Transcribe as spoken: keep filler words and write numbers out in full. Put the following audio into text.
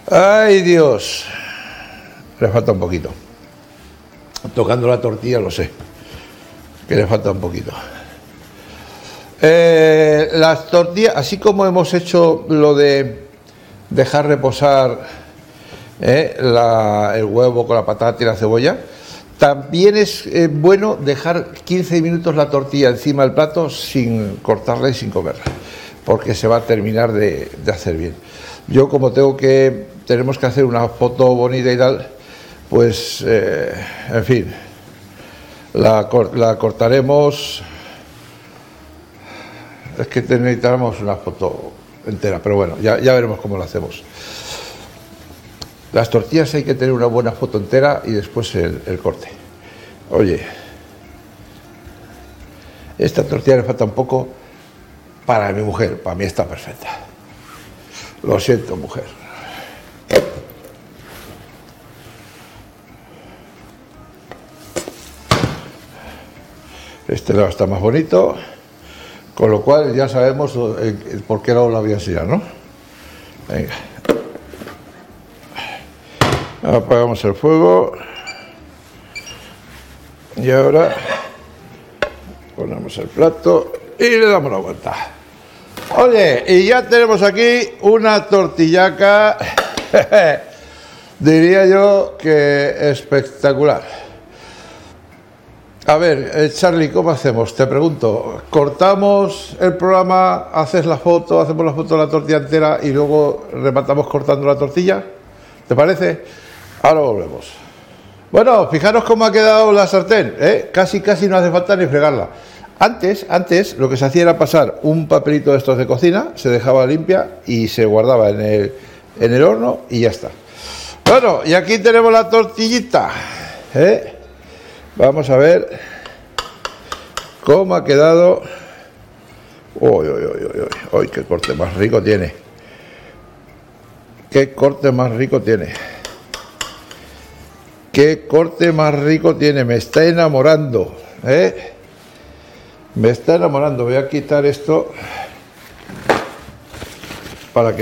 Ay, Dios. Le falta un poquito. Tocando la tortilla lo sé. Que le falta un poquito. Eh, las tortillas, así como hemos hecho lo de dejar reposar eh, la, el huevo con la patata y la cebolla, también es eh, bueno dejar quince minutos la tortilla encima del plato sin cortarla y sin comerla, porque se va a terminar de, de hacer bien. Yo, como tengo que tenemos que hacer una foto bonita y tal, pues eh, en fin, la, la cortaremos. Es que necesitamos una foto entera, pero bueno, ya, ya veremos cómo lo hacemos. Las tortillas hay que tener una buena foto entera y después el, el corte. Oye, esta tortilla le falta un poco para mi mujer, para mí está perfecta. Lo siento, mujer. Este lado está más bonito. Con lo cual ya sabemos por qué lado la voy a enseñar, ¿no? Venga. Apagamos el fuego. Y ahora ponemos el plato y le damos la vuelta. Oye, y ya tenemos aquí una tortillaca, diría yo que espectacular. A ver, eh, Charlie, ¿cómo hacemos? Te pregunto, ¿cortamos el programa, haces la foto, hacemos la foto de la tortilla entera y luego rematamos cortando la tortilla? ¿Te parece? Ahora volvemos. Bueno, fijaros cómo ha quedado la sartén, ¿eh? Casi, casi no hace falta ni fregarla. Antes, antes, lo que se hacía era pasar un papelito de estos de cocina, se dejaba limpia y se guardaba en el, en el horno y ya está. Bueno, y aquí tenemos la tortillita, ¿eh? Vamos a ver cómo ha quedado. Uy, uy, uy, uy, uy, uy, qué corte más rico tiene. Qué corte más rico tiene. Qué corte más rico tiene. Me está enamorando, ¿eh? Me está enamorando. Voy a quitar esto para que